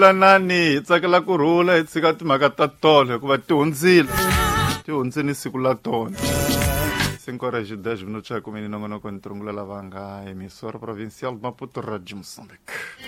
Lanani hi tsakela ku rhula hi tshika timhaka ta tolo hikuva ti hundzini siku la tona 5 horas e 10 minutos já com o menino no controle lavanga emissora provincial de Maputo, Rádio Moçambique.